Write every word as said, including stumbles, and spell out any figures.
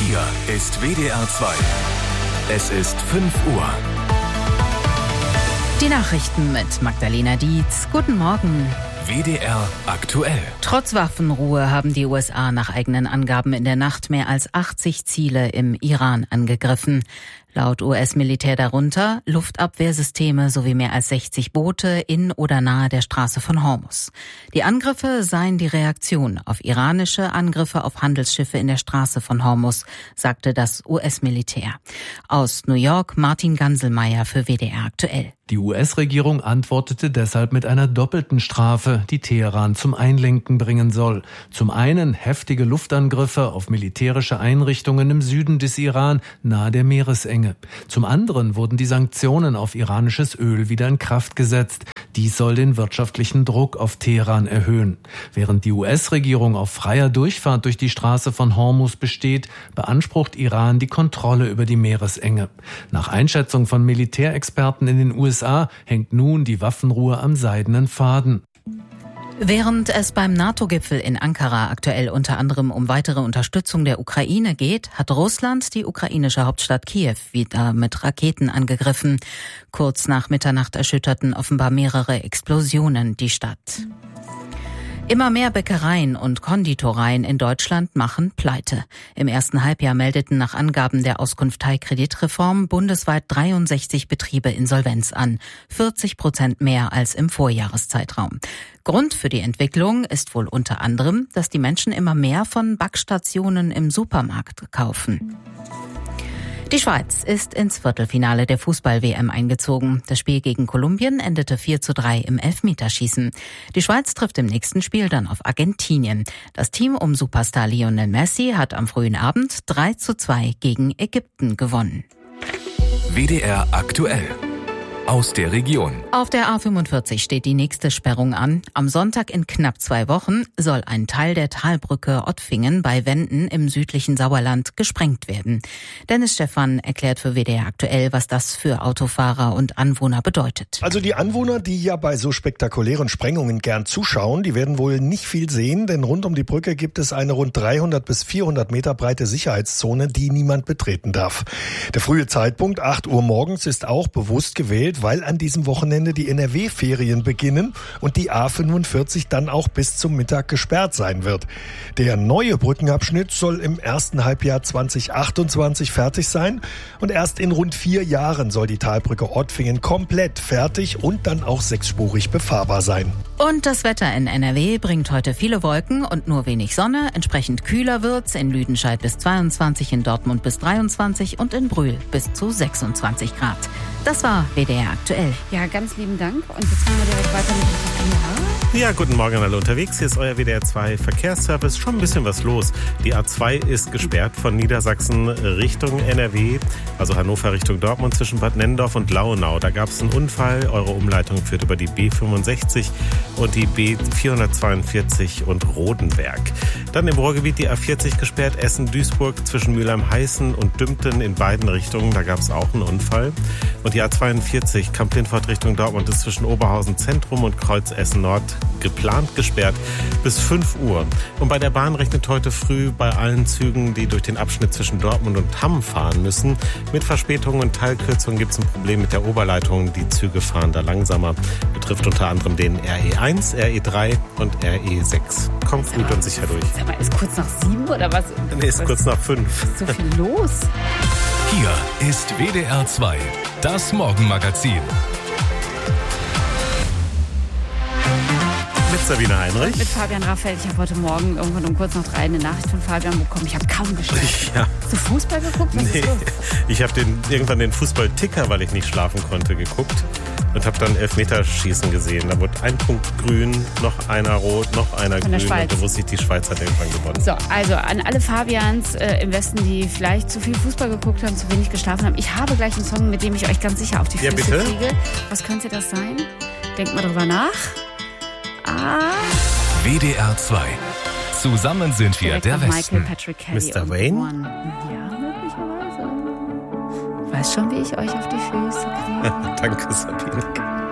Hier ist W D R zwei. Es ist fünf Uhr. Die Nachrichten mit Magdalena Dietz. Guten Morgen. W D R aktuell. Trotz Waffenruhe haben die U S A nach eigenen Angaben in der Nacht mehr als achtzig Ziele im Iran angegriffen. Laut U S-Militär darunter Luftabwehrsysteme sowie mehr als sechzig Boote in oder nahe der Straße von Hormuz. Die Angriffe seien die Reaktion auf iranische Angriffe auf Handelsschiffe in der Straße von Hormuz, sagte das U S-Militär. Aus New York Martin Ganselmeier für W D R aktuell. Die U S-Regierung antwortete deshalb mit einer doppelten Strafe, die Teheran zum Einlenken bringen soll. Zum einen heftige Luftangriffe auf militärische Einrichtungen im Süden des Iran nahe der Meeresenge. Zum anderen wurden die Sanktionen auf iranisches Öl wieder in Kraft gesetzt. Dies soll den wirtschaftlichen Druck auf Teheran erhöhen. Während die U S-Regierung auf freier Durchfahrt durch die Straße von Hormuz besteht, beansprucht Iran die Kontrolle über die Meeresenge. Nach Einschätzung von Militärexperten in den U S A hängt nun die Waffenruhe am seidenen Faden. Während es beim NATO-Gipfel in Ankara aktuell unter anderem um weitere Unterstützung der Ukraine geht, hat Russland die ukrainische Hauptstadt Kiew wieder mit Raketen angegriffen. Kurz nach Mitternacht erschütterten offenbar mehrere Explosionen die Stadt. Immer mehr Bäckereien und Konditoreien in Deutschland machen Pleite. Im ersten Halbjahr meldeten nach Angaben der Auskunft Teilkreditreform bundesweit dreiundsechzig Betriebe Insolvenz an, vierzig Prozent mehr als im Vorjahreszeitraum. Grund für die Entwicklung ist wohl unter anderem, dass die Menschen immer mehr von Backstationen im Supermarkt kaufen. Die Schweiz ist ins Viertelfinale der Fußball-W M eingezogen. Das Spiel gegen Kolumbien endete vier zu drei im Elfmeterschießen. Die Schweiz trifft im nächsten Spiel dann auf Argentinien. Das Team um Superstar Lionel Messi hat am frühen Abend drei zu zwei gegen Ägypten gewonnen. W D R aktuell. Aus der Region. Auf der A fünfundvierzig steht die nächste Sperrung an. Am Sonntag in knapp zwei Wochen soll ein Teil der Talbrücke Ottfingen bei Wenden im südlichen Sauerland gesprengt werden. Dennis Stephan erklärt für W D R aktuell, was das für Autofahrer und Anwohner bedeutet. Also die Anwohner, die ja bei so spektakulären Sprengungen gern zuschauen, die werden wohl nicht viel sehen, denn rund um die Brücke gibt es eine rund dreihundert bis vierhundert Meter breite Sicherheitszone, die niemand betreten darf. Der frühe Zeitpunkt, acht Uhr morgens, ist auch bewusst gewählt, weil an diesem Wochenende die N R W-Ferien beginnen und die A fünfundvierzig dann auch bis zum Mittag gesperrt sein wird. Der neue Brückenabschnitt soll im ersten Halbjahr zweitausendachtundzwanzig fertig sein und erst in rund vier Jahren soll die Talbrücke Ottfingen komplett fertig und dann auch sechsspurig befahrbar sein. Und das Wetter in N R W bringt heute viele Wolken und nur wenig Sonne. Entsprechend kühler wird's in Lüdenscheid bis zweiundzwanzig, in Dortmund bis dreiundzwanzig und in Brühl bis zu sechsundzwanzig Grad. Das war W D R aktuell. Ja, ganz lieben Dank. Und jetzt machen wir direkt weiter mit dem Verkehr. Ja, guten Morgen alle unterwegs. Hier ist euer W D R zwei Verkehrsservice. Schon ein bisschen was los. Die A zwei ist gesperrt von Niedersachsen Richtung N R W, also Hannover Richtung Dortmund zwischen Bad Nennendorf und Launau. Da gab es einen Unfall. Eure Umleitung führt über die B fünfundsechzig und die B vierhundertzweiundvierzig und Rodenberg. Dann im Ruhrgebiet die A vierzig gesperrt, Essen-Duisburg zwischen Mülheim-Heißen und Dümpten in beiden Richtungen. Da gab es auch einen Unfall. Und die A zweiundvierzig Kamp-Lindfort Richtung Dortmund ist zwischen Oberhausen Zentrum und Kreuz Essen Nord geplant gesperrt bis fünf Uhr. Und bei der Bahn rechnet heute früh bei allen Zügen, die durch den Abschnitt zwischen Dortmund und Hamm fahren müssen. Mit Verspätungen und Teilkürzungen gibt es ein Problem mit der Oberleitung. Die Züge fahren da langsamer. Betrifft unter anderem den R E eins, R E drei und R E sechs. Kommt gut und sicher durch. Sag mal, ist kurz nach sieben oder was? Nee, ist was? Kurz nach fünf. Ist so viel los. Hier ist W D R zwei, das Morgenmagazin. Mit Sabine Heinrich. Und mit Fabian Raffel. Ich habe heute Morgen irgendwann um kurz nach drei eine Nachricht von Fabian bekommen. Ich habe kaum geschlafen. Ja. Hast du Fußball geguckt? Was nee, ist los? Ich habe den, irgendwann den Fußballticker, weil ich nicht schlafen konnte, geguckt. Und habe dann Elfmeterschießen gesehen. Da wurde ein Punkt grün, noch einer rot, noch einer von der grün. Schweiz. Und da wusste ich, die Schweiz hat irgendwann gewonnen. So, also an alle Fabians äh, im Westen, die vielleicht zu viel Fußball geguckt haben, zu wenig geschlafen haben. Ich habe gleich einen Song, mit dem ich euch ganz sicher auf die Füße Ja, bitte? kriege. Was könnte das sein? Denkt mal drüber nach. Ah. W D R zwei. Zusammen sind wir Direkt der auf Westen. Michael Patrick Kelly Mister und Wayne? One. Ja, möglicherweise. Ich weiß schon, wie ich euch auf die Füße kriege. Danke, Sabine.